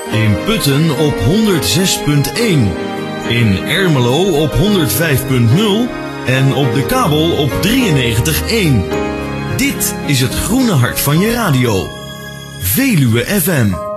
In Putten op 106.1. In Ermelo op 105.0. En op de kabel op 93.1. Dit is het groene hart van je radio. Veluwe FM.